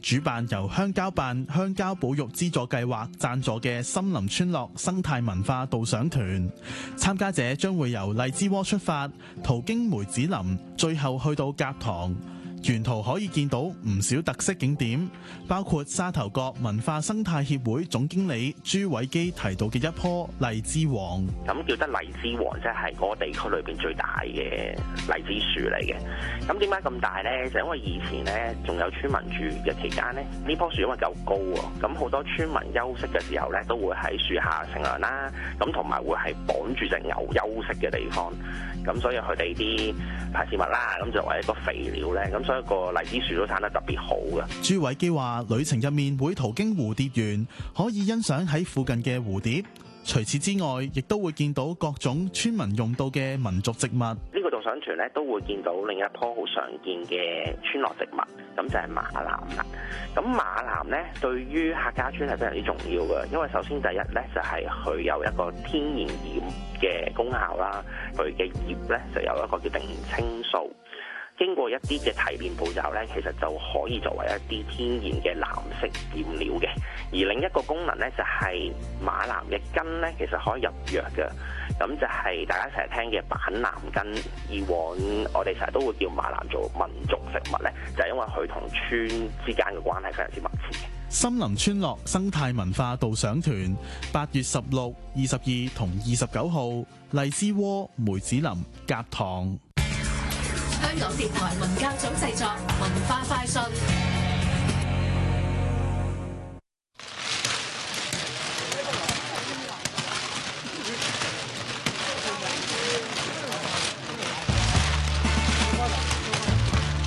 主辦由鄉郊辦鄉郊保育資助計劃贊助嘅森林村落生態文化導賞團，參加者將會由荔枝窩出發，途經梅子林，最後去到甲塘。沿途可以見到唔少特色景點，包括沙頭角文化生態協會總經理朱偉基提到嘅一棵荔枝王。 咁叫得荔枝王，即係嗰個地區裏邊最大嘅荔枝樹嚟嘅。咁點解咁大呢？就因為以前呢，仲有村民住嘅期間呢，呢棵樹因為夠高喎，咁好多村民休息嘅時候呢，都會喺樹下乘涼啦。咁同埋會係綁住隻牛休息嘅地方。咁所以佢哋啲排泄物啦，咁作為一個肥料呢。咁所以個荔枝樹都產得特別好嘅。 朱偉基話：旅程入面會途經蝴蝶園，可以欣賞喺附近嘅蝴蝶。除此之外，亦都會見到各種村民用到嘅民族植物。 呢個導賞團咧都會見到另一棵好常見嘅村落植物，咁就係馬藍啦。咁馬藍咧對於客家村係非常之重要嘅，因為首先第一咧就係佢有一個天然染嘅功效啦，佢嘅葉咧就有一個叫定青素。經過一啲嘅提煉步驟咧，其實就可以作為一啲天然嘅藍色染料嘅。而另一個功能咧，就係馬藍嘅根咧，其實可以入藥嘅。咁就係大家成日聽嘅板藍根。以往我哋成日都會叫馬藍做民族食物咧，就係因為佢同村之間嘅關係非常之密切嘅。 森林村落生態文化導賞團8月16、22同29號，荔枝窩、梅子林、甲塘。 香港電台文教組製作，